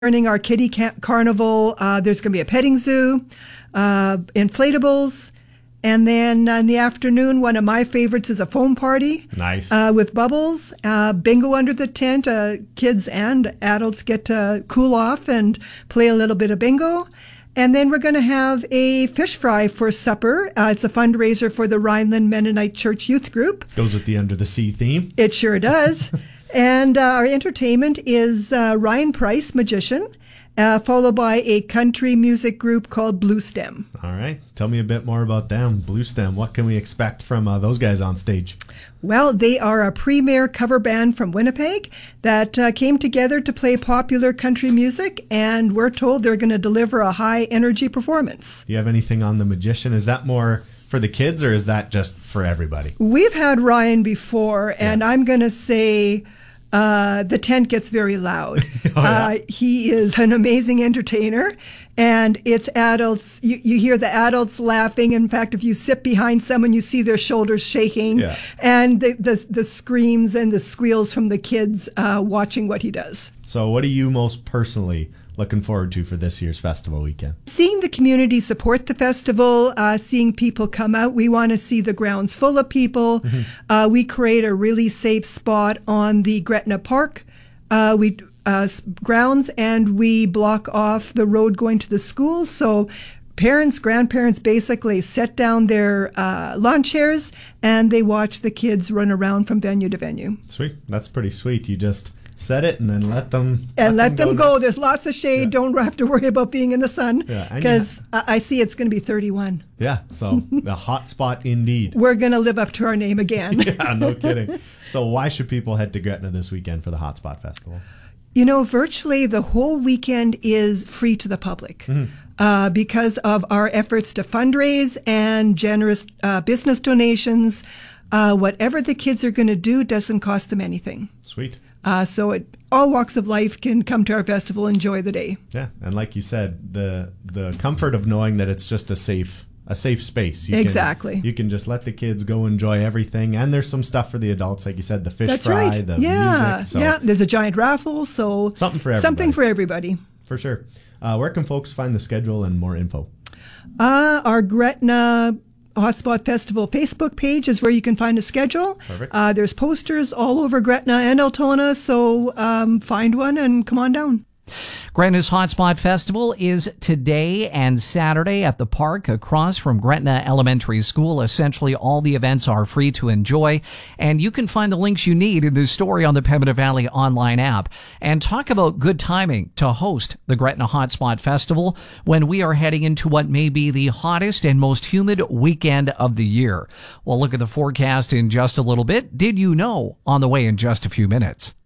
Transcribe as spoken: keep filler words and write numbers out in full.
Running our kiddie ca- carnival. Uh, there's going to be a petting zoo, uh, inflatables, and then in the afternoon, one of my favorites is a foam party. Nice. Uh, with bubbles, uh, bingo under the tent. Uh, kids and adults get to cool off and play a little bit of bingo. And then we're going to have a fish fry for supper. Uh, it's a fundraiser for the Rhineland Mennonite Church Youth Group. Goes with the Under the Sea theme. It sure does. And uh, our entertainment is uh, Ryan Price, magician, uh, followed by a country music group called Blue Stem. All right. Tell me a bit more about them. Blue Stem, what can we expect from uh, those guys on stage? Well, they are a premier cover band from Winnipeg that uh, came together to play popular country music, and we're told they're going to deliver a high-energy performance. Do you have anything on the magician? Is that more for the kids, or is that just for everybody? We've had Ryan before, and Yeah. I'm going to say uh, the tent gets very loud. Oh, yeah? uh, he is an amazing entertainer, and it's adults. You, you hear the adults laughing. In fact, if you sit behind someone, you see their shoulders shaking, Yeah. and the, the, the screams and the squeals from the kids uh, watching what he does. So what are you most personally looking forward to for this year's festival weekend? Seeing the community support the festival, uh, seeing people come out. We want to see the grounds full of people. Mm-hmm. Uh, we create a really safe spot on the Gretna Park uh, we uh, s- grounds, and we block off the road going to the schools. So parents, grandparents basically set down their uh, lawn chairs and they watch the kids run around from venue to venue. Sweet. That's pretty sweet. You just set it and then let them And let them go. nuts. There's lots of shade. Yeah. Don't have to worry about being in the sun Yeah, and you because I I see it's going to be thirty-one. Yeah, so the hot spot indeed. We're going to live up to our name again. Yeah, no kidding. So why should people head to Gretna this weekend for the Hotspot Festival? You know, virtually the whole weekend is free to the public Mm-hmm. uh, because of our efforts to fundraise and generous uh, business donations. Uh, whatever the kids are going to do doesn't cost them anything. Sweet. Uh, so it, all walks of life can come to our festival, enjoy the day. Yeah, and like you said, the the comfort of knowing that it's just a safe a safe space. You Exactly. Can, you can just let the kids go enjoy everything, and there's some stuff for the adults, like you said, the fish That's fry, right. the yeah, music. So yeah. There's a giant raffle, so Something for Something everybody. for everybody. for sure. Uh, where can folks find the schedule and more info? Uh, our Gretna Hotspot Festival Facebook page is where you can find a schedule. Perfect. Uh, there's posters all over Gretna and Altona, so um, find one and come on down. Gretna's Hotspot Festival is today and Saturday at the park across from Gretna Elementary School. Essentially, all the events are free to enjoy, and you can find the links you need in the story on the Pembina Valley online app. And talk about good timing to host the Gretna Hotspot Festival when we are heading into what may be the hottest and most humid weekend of the year. We'll look at the forecast in just a little bit. Did you know? On the way in just a few minutes.